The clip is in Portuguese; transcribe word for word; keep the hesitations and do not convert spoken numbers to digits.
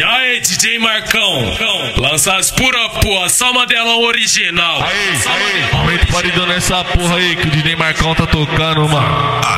aí, D J Marcão, lança as pura porra, só Mandelão original. Aí, aí, aumenta o paredão nessa porra aí que o D J Marcão tá tocando, mano.